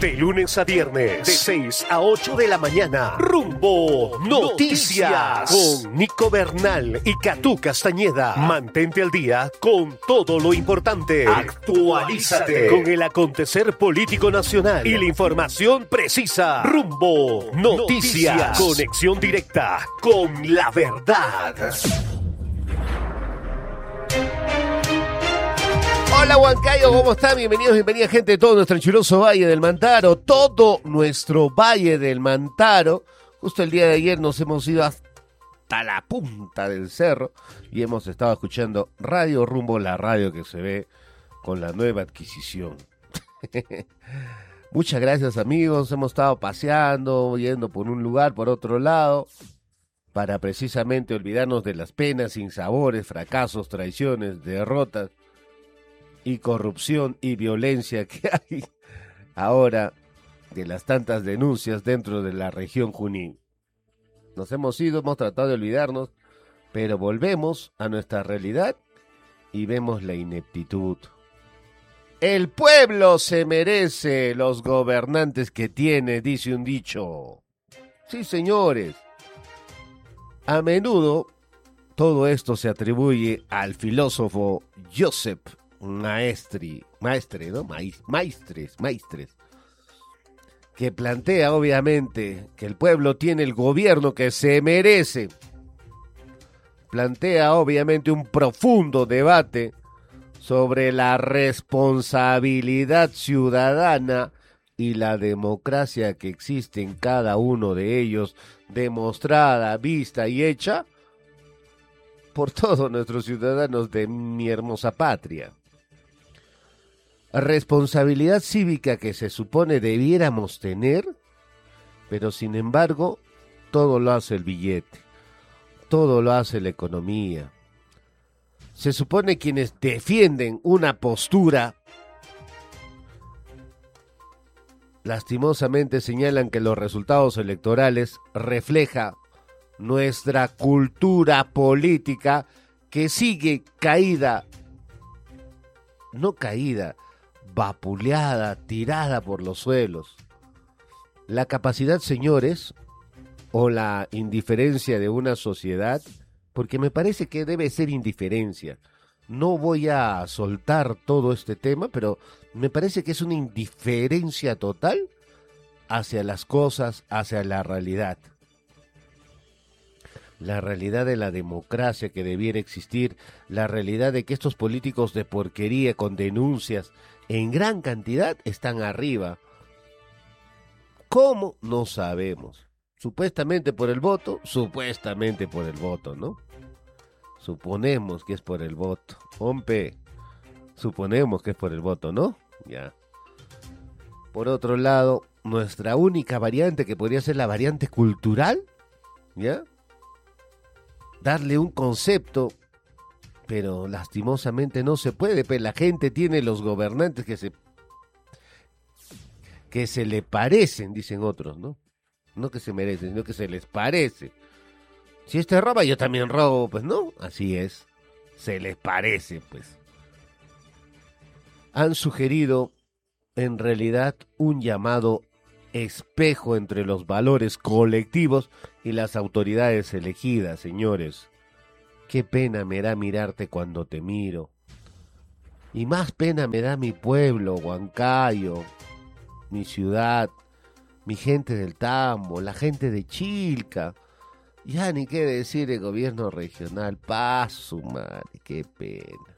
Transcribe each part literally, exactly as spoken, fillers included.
De lunes a viernes, de seis a ocho de la mañana. Rumbo Noticias. Con Nico Bernal y Catú Castañeda. Mantente al día con todo lo importante. Actualízate con el acontecer político nacional y la información precisa. Rumbo Noticias. Conexión directa con la verdad. Hola Huancayo, ¿cómo están? Bienvenidos, bienvenida gente de todo nuestro chuloso Valle del Mantaro, todo nuestro Valle del Mantaro. Justo el día de ayer nos hemos ido hasta la punta del cerro y hemos estado escuchando Radio Rumbo, la radio que se ve con la nueva adquisición. Muchas gracias amigos, hemos estado paseando, yendo por un lugar, por otro lado, para precisamente olvidarnos de las penas, sinsabores, fracasos, traiciones, derrotas y corrupción y violencia que hay ahora, de las tantas denuncias dentro de la región Junín. Nos hemos ido, hemos tratado de olvidarnos, pero volvemos a nuestra realidad y vemos la ineptitud. El pueblo se merece los gobernantes que tiene, dice un dicho. Sí, señores. A menudo todo esto se atribuye al filósofo Joseph Maestri, maestre, ¿no? Maes, maestres, maestres, que plantea obviamente que el pueblo tiene el gobierno que se merece. Plantea obviamente un profundo debate sobre la responsabilidad ciudadana y la democracia que existe en cada uno de ellos, demostrada, vista y hecha por todos nuestros ciudadanos de mi hermosa patria. Responsabilidad cívica que se supone debiéramos tener, pero sin embargo, todo lo hace el billete, todo lo hace la economía. Se supone quienes defienden una postura, lastimosamente señalan que los resultados electorales reflejan nuestra cultura política que sigue caída, no caída, vapuleada, tirada por los suelos. La capacidad, señores, o la indiferencia de una sociedad, porque me parece que debe ser indiferencia. No voy a soltar todo este tema, pero me parece que es una indiferencia total hacia las cosas, hacia la realidad. La realidad de la democracia que debiera existir, la realidad de que estos políticos de porquería con denuncias en gran cantidad están arriba. ¿Cómo? No sabemos. Supuestamente por el voto, supuestamente por el voto, ¿no? Suponemos que es por el voto. Hombre, suponemos que es por el voto, ¿no? Ya. Por otro lado, nuestra única variante, que podría ser la variante cultural, ¿ya? Darle un concepto, pero lastimosamente no se puede, pues la gente tiene los gobernantes que se que se le parecen, dicen otros, ¿no? No que se merecen, sino que se les parece. Si este roba, yo también robo, pues no, así es, se les parece, pues. Han sugerido, en realidad, un llamado espejo entre los valores colectivos y las autoridades elegidas, señores. Qué pena me da mirarte cuando te miro. Y más pena me da mi pueblo, Huancayo, mi ciudad, mi gente del Tambo, la gente de Chilca. Ya ni qué decir el gobierno regional. Paso, madre, qué pena.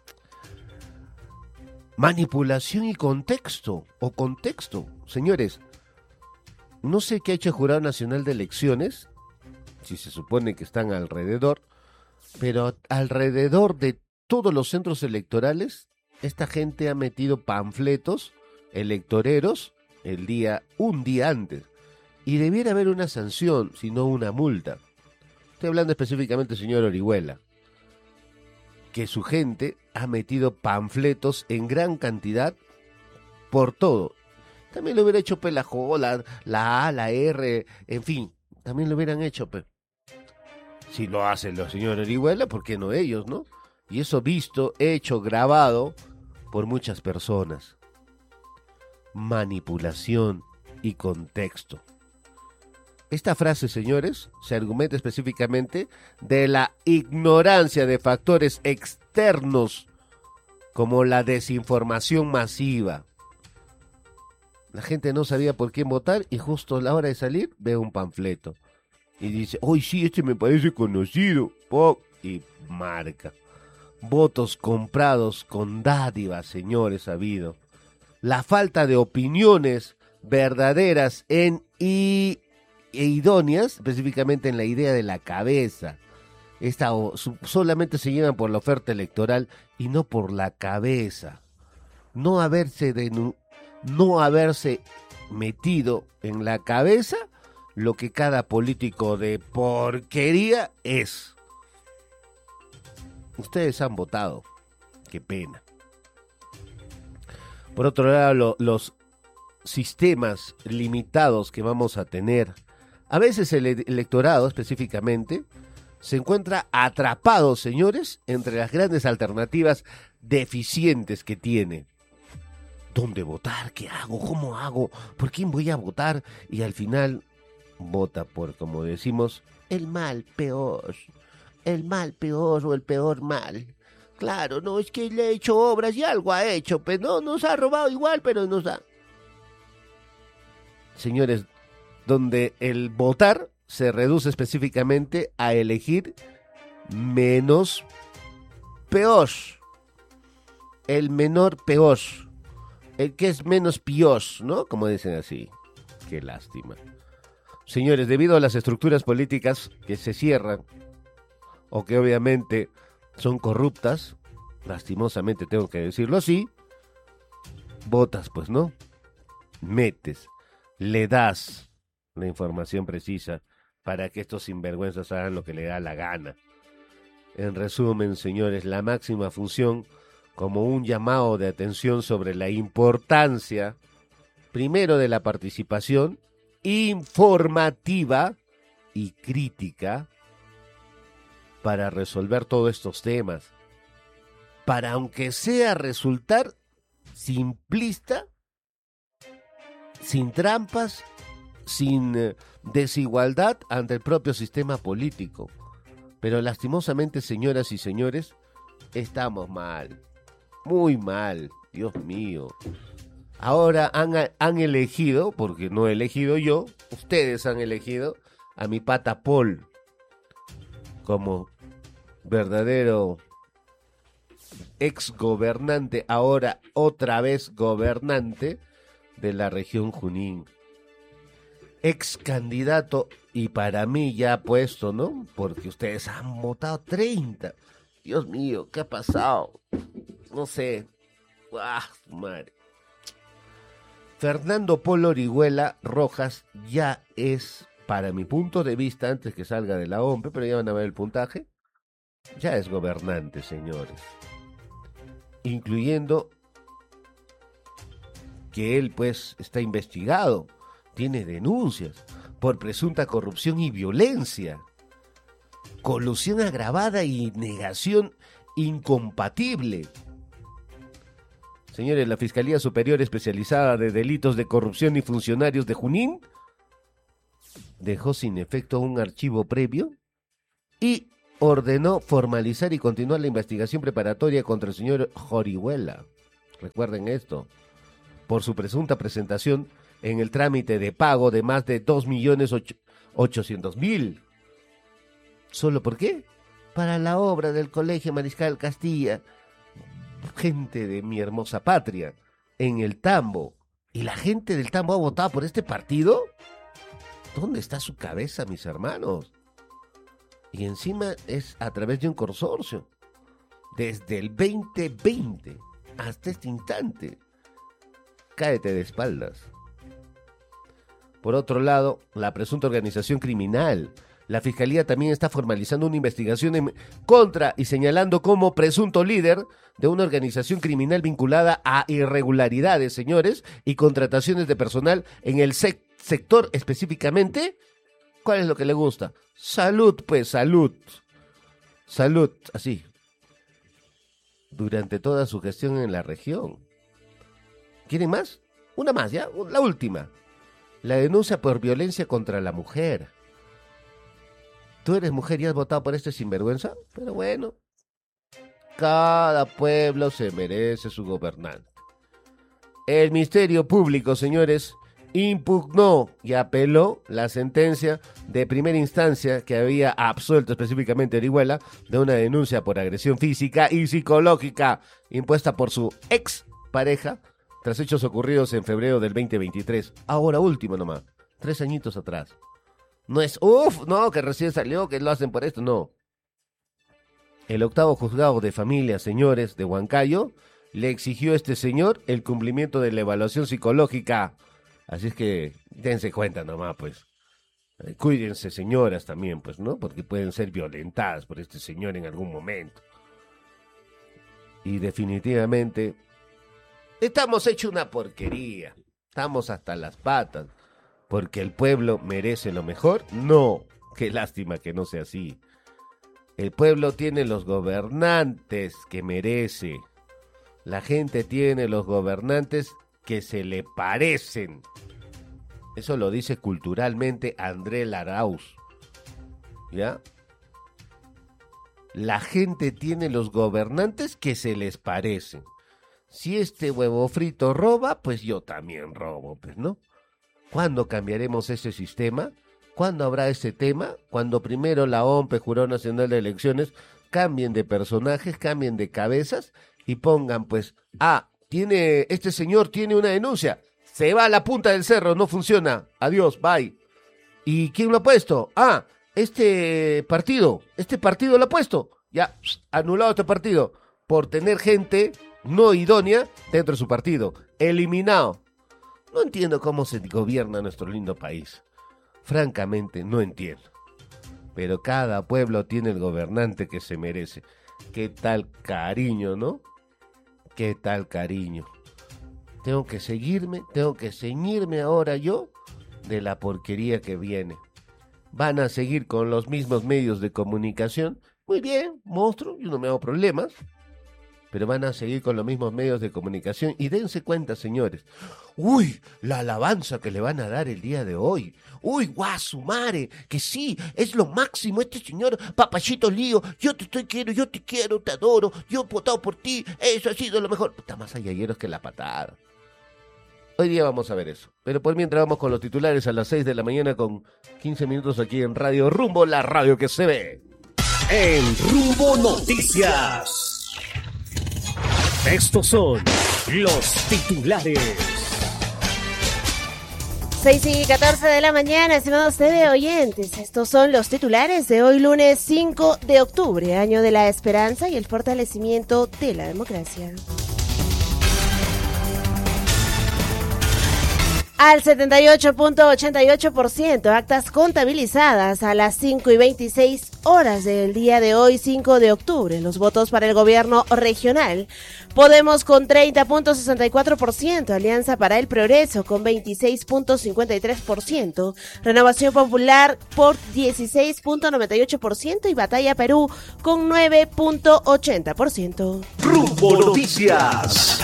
Manipulación y contexto, o contexto. Señores, no sé qué ha hecho el Jurado Nacional de Elecciones, si se supone que están alrededor, pero alrededor de todos los centros electorales, esta gente ha metido panfletos electoreros el día, un día antes. Y debiera haber una sanción, si no una multa. Estoy hablando específicamente, señor Orihuela, que su gente ha metido panfletos en gran cantidad por todo. También lo hubiera hecho pe, la J, la, la A, la R, en fin, también lo hubieran hecho pe. Si lo hacen los señores Orihuela, ¿por qué no ellos, no? Y eso visto, hecho, grabado por muchas personas. manipulación y contexto. Esta frase, señores, se argumenta específicamente de la ignorancia de factores externos como la desinformación masiva. La gente no sabía por quién votar y justo a la hora de salir ve un panfleto y dice, ¡ay, sí, este me parece conocido! ¡Pop! Y marca. Votos comprados con dádivas, señores, ha habido. La falta de opiniones verdaderas en y, e idóneas, específicamente en la idea de la cabeza. Esta o, su, solamente se llevan por la oferta electoral y no por la cabeza. No haberse, denu, no haberse metido en la cabeza lo que cada político de porquería es. Ustedes han votado. Qué pena. Por otro lado, lo, los sistemas limitados que vamos a tener, a veces el electorado específicamente, se encuentra atrapado, señores, entre las grandes alternativas deficientes que tiene. ¿Dónde votar? ¿Qué hago? ¿Cómo hago? ¿Por quién voy a votar? Y al final vota por, como decimos, el mal peor. El mal peor o el peor mal. Claro, no, es que le ha hecho obras y algo ha hecho, pero no, nos ha robado igual, pero nos ha... Señores, donde el votar se reduce específicamente a elegir menos peor. El menor peor. El que es menos pios, ¿no? Como dicen así. Qué lástima. Señores, debido a las estructuras políticas que se cierran, o que obviamente son corruptas, lastimosamente tengo que decirlo así, votas, pues, ¿no? Metes, le das la información precisa para que estos sinvergüenzas hagan lo que le da la gana. En resumen, señores, la máxima función como un llamado de atención sobre la importancia, primero, de la participación informativa y crítica para resolver todos estos temas, para, aunque sea, resultar simplista, sin trampas, sin eh, desigualdad ante el propio sistema político. Pero lastimosamente, señoras y señores, estamos mal, muy mal, Dios mío. Ahora han, han elegido, porque no he elegido yo, ustedes han elegido a mi pata Paul como verdadero ex gobernante, ahora otra vez gobernante de la región Junín. Ex candidato y para mí ya puesto, ¿no? Porque ustedes han votado treinta. Dios mío, ¿qué ha pasado? No sé. ¡Ah, madre! Fernando Polo Orihuela Rojas ya es, para mi punto de vista, antes que salga de la O M P E, pero ya van a ver el puntaje, ya es gobernante, señores. Incluyendo que él, pues, está investigado, tiene denuncias por presunta corrupción y violencia, colusión agravada y negación incompatible. Señores, la Fiscalía Superior Especializada de Delitos de Corrupción y Funcionarios de Junín dejó sin efecto un archivo previo y ordenó formalizar y continuar la investigación preparatoria contra el señor Orihuela. Recuerden esto, por su presunta presentación en el trámite de pago de más de dos millones ochocientos mil. ¿Solo por qué? Para la obra del Colegio Mariscal Castilla, gente de mi hermosa patria, en el Tambo. ¿Y la gente del Tambo ha votado por este partido? ¿Dónde está su cabeza, mis hermanos? Y encima es a través de un consorcio. Desde el veinte veinte hasta este instante. Cáete de espaldas. Por otro lado, la presunta organización criminal. La Fiscalía también está formalizando una investigación en contra y señalando como presunto líder de una organización criminal vinculada a irregularidades, señores, y contrataciones de personal en el sec- sector específicamente. ¿Cuál es lo que le gusta? Salud, pues, salud. Salud, así. Durante toda su gestión en la región. ¿Quieren más? Una más, ¿ya? La última. La denuncia por violencia contra la mujer. ¿Tú eres mujer y has votado por este sinvergüenza? Pero bueno, cada pueblo se merece su gobernante. El Ministerio Público, señores, impugnó y apeló la sentencia de primera instancia que había absuelto específicamente a Orihuela de una denuncia por agresión física y psicológica impuesta por su ex pareja tras hechos ocurridos en febrero del veinte veintitrés. Ahora último nomás, tres añitos atrás. No es, uff, no, que recién salió, que lo hacen por esto, no. El octavo juzgado de familia, señores, de Huancayo, le exigió a este señor el cumplimiento de la evaluación psicológica. Así es que dense cuenta nomás, pues. Eh, cuídense, señoras, también, pues, ¿no? Porque pueden ser violentadas por este señor en algún momento. Y definitivamente, estamos hechos una porquería. Estamos hasta las patas. ¿Porque el pueblo merece lo mejor? No. Qué lástima que no sea así. El pueblo tiene los gobernantes que merece. La gente tiene los gobernantes que se le parecen. Eso lo dice culturalmente André Larauz. ¿Ya? La gente tiene los gobernantes que se les parecen. Si este huevo frito roba, pues yo también robo, pues, ¿no? ¿Cuándo cambiaremos ese sistema? ¿Cuándo habrá ese tema? Cuando primero la O M P, Jurado Nacional de Elecciones, cambien de personajes, cambien de cabezas y pongan, pues, ah, tiene, este señor tiene una denuncia, se va a la punta del cerro, no funciona, adiós, bye. ¿Y quién lo ha puesto? Ah, este partido, este partido lo ha puesto, ya, anulado este partido, por tener gente no idónea dentro de su partido, eliminado. No entiendo cómo se gobierna nuestro lindo país. Francamente, no entiendo. Pero cada pueblo tiene el gobernante que se merece. ¿Qué tal cariño, no? ¿Qué tal cariño? Tengo que seguirme, tengo que ceñirme ahora yo de la porquería que viene. ¿Van a seguir con los mismos medios de comunicación? Muy bien, monstruo, yo no me hago problemas. Pero van a seguir con los mismos medios de comunicación. Y dense cuenta, señores. Uy, la alabanza que le van a dar el día de hoy. Uy, guasumare, que sí, es lo máximo. Este señor Papachito Lío, yo te estoy quiero, yo te quiero, te adoro. Yo he votado por ti, eso ha sido lo mejor. Está más ayayeros que la patada. Hoy día vamos a ver eso. Pero por mientras vamos con los titulares a las seis de la mañana con quince minutos aquí en Radio Rumbo, la radio que se ve. En Rumbo Noticias. Estos son los titulares. seis y catorce de la mañana, estimados T V oyentes. Estos son los titulares de hoy lunes cinco de octubre, año de la esperanza y el fortalecimiento de la democracia. Al setenta y ocho punto ochenta y ocho por ciento actas contabilizadas a las cinco y veintiséis horas del día de hoy, cinco de octubre. Los votos para el gobierno regional. Podemos con treinta punto sesenta y cuatro por ciento, Alianza para el Progreso con veintiséis punto cincuenta y tres por ciento, Renovación Popular por dieciséis punto noventa y ocho por ciento y Batalla Perú con nueve punto ochenta por ciento. Rumbo Noticias.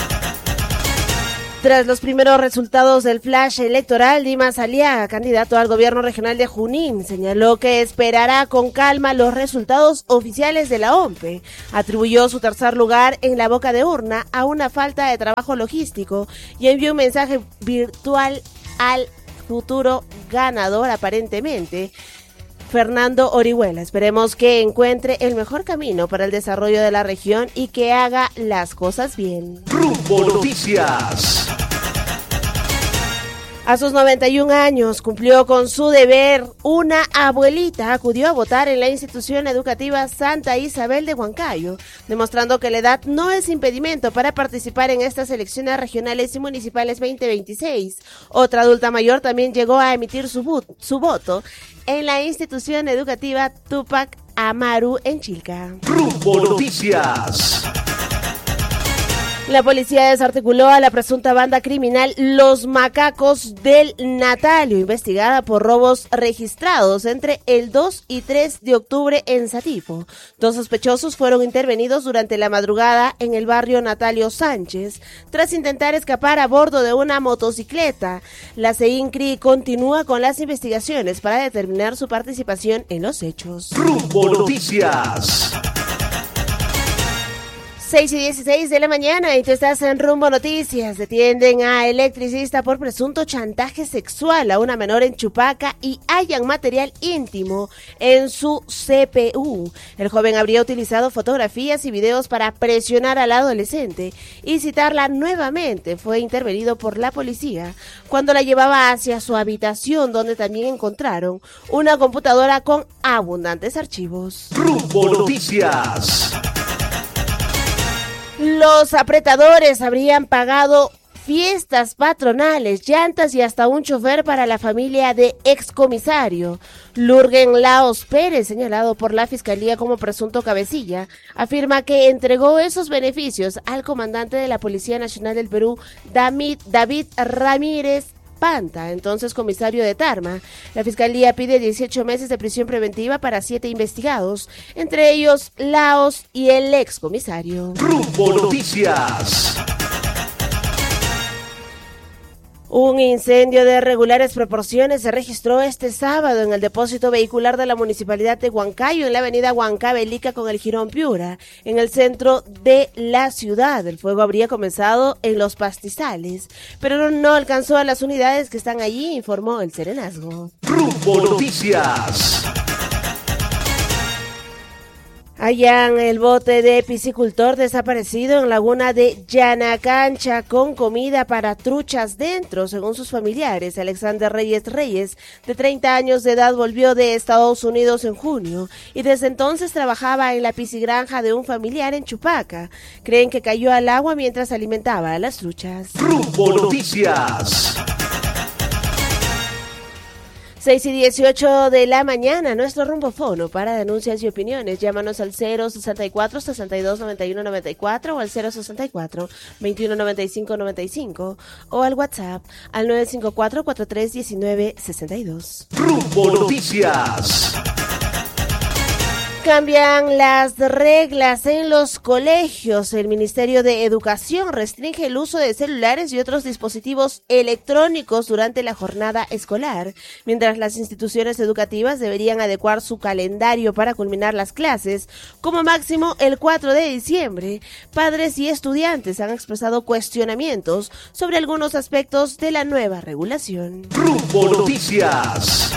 Tras los primeros resultados del flash electoral, Dimas Aliaga, candidato al gobierno regional de Junín, señaló que esperará con calma los resultados oficiales de la O M P. Atribuyó su tercer lugar en la boca de urna a una falta de trabajo logístico y envió un mensaje virtual al futuro ganador, aparentemente, Fernando Orihuela. Esperemos que encuentre el mejor camino para el desarrollo de la región y que haga las cosas bien. Rumbo Noticias. A sus noventa y un años cumplió con su deber. Una abuelita acudió a votar en la institución educativa Santa Isabel de Huancayo, demostrando que la edad no es impedimento para participar en estas elecciones regionales y municipales veinte veintiséis. Otra adulta mayor también llegó a emitir su, vo- su voto en la institución educativa Tupac Amaru en Chilca. Rumbo Noticias. La policía desarticuló a la presunta banda criminal Los Macacos del Natalio, investigada por robos registrados entre el dos y tres de octubre en Satipo. Dos sospechosos fueron intervenidos durante la madrugada en el barrio Natalio Sánchez, tras intentar escapar a bordo de una motocicleta. La CEINCRI continúa con las investigaciones para determinar su participación en los hechos. Rumbo Noticias. seis y dieciséis de la mañana y tú estás en Rumbo Noticias. Detienen a electricista por presunto chantaje sexual a una menor en Chupaca y hallan material íntimo en su C P U. El joven habría utilizado fotografías y videos para presionar a la adolescente y citarla nuevamente. Fue intervenido por la policía cuando la llevaba hacia su habitación, donde también encontraron una computadora con abundantes archivos. Rumbo Noticias. Los apretadores habrían pagado fiestas patronales, llantas y hasta un chofer para la familia de excomisario. Lurgen Laos Pérez, señalado por la Fiscalía como presunto cabecilla, afirma que entregó esos beneficios al comandante de la Policía Nacional del Perú, David, David Ramírez Panta, entonces comisario de Tarma. La Fiscalía pide dieciocho meses de prisión preventiva para siete investigados, entre ellos Laos y el excomisario. Rumbo Noticias. Un incendio de regulares proporciones se registró este sábado en el depósito vehicular de la Municipalidad de Huancayo, en la avenida Huancavelica con el Jirón Piura, en el centro de la ciudad. El fuego habría comenzado en los pastizales, pero no alcanzó a las unidades que están allí, informó el Serenazgo. Rumbo Noticias. Hallan el bote de piscicultor desaparecido en laguna de Yanacancha con comida para truchas dentro, según sus familiares. Alexander Reyes Reyes, de treinta años de edad, volvió de Estados Unidos en junio y desde entonces trabajaba en la piscigranja de un familiar en Chupaca. Creen que cayó al agua mientras alimentaba a las truchas. Rumbo Noticias. seis y dieciocho de la mañana, nuestro rumbofono para denuncias y opiniones. Llámanos al cero sesenta y cuatro, sesenta y dos, noventa y uno, noventa y cuatro o al cero sesenta y cuatro, veintiuno, noventa y cinco, noventa y cinco o al WhatsApp al nueve cinco cuatro, cuatro tres uno nueve, seis dos. Rumbo Noticias. Cambian las reglas en los colegios. El Ministerio de Educación restringe el uso de celulares y otros dispositivos electrónicos durante la jornada escolar, mientras las instituciones educativas deberían adecuar su calendario para culminar las clases, como máximo el cuatro de diciembre. Padres y estudiantes han expresado cuestionamientos sobre algunos aspectos de la nueva regulación. Rumbo Noticias.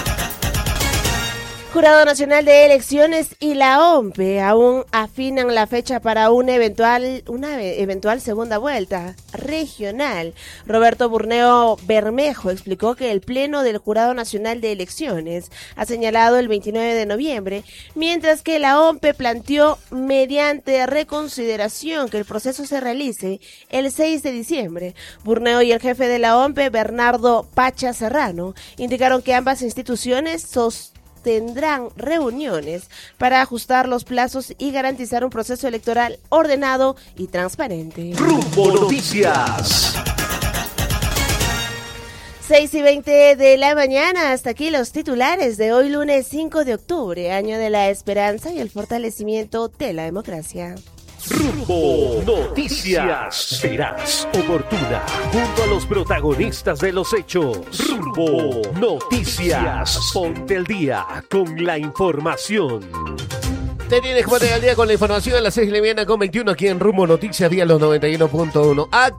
Jurado Nacional de Elecciones y la O M P E aún afinan la fecha para una eventual, una eventual segunda vuelta regional. Roberto Burneo Bermejo explicó que el Pleno del Jurado Nacional de Elecciones ha señalado el veintinueve de noviembre, mientras que la O M P E planteó mediante reconsideración que el proceso se realice el seis de diciembre. Burneo y el jefe de la O M P E, Bernardo Pacha Serrano, indicaron que ambas instituciones sostendrán tendrán reuniones para ajustar los plazos y garantizar un proceso electoral ordenado y transparente. Rumbo Noticias. seis y veinte de la mañana, hasta aquí los titulares de hoy lunes cinco de octubre, año de la esperanza y el fortalecimiento de la democracia. Rumbo Noticias. Veraz, oportuna, junto a los protagonistas de los hechos. Rumbo Noticias. Ponte el día con la información. Te tienes que poner al día con la información a las seis de la mañana con veintiuno aquí en Rumbo Noticias, día los noventa y uno punto uno.